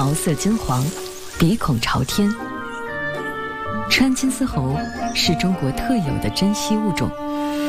毛色金黄，鼻孔朝天。川金丝猴是中国特有的珍稀物种，